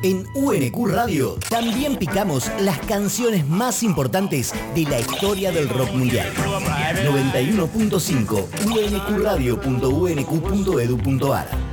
En UNQ Radio también picamos las canciones más importantes de la historia del rock mundial. 91.5 unqradio.unq.edu.ar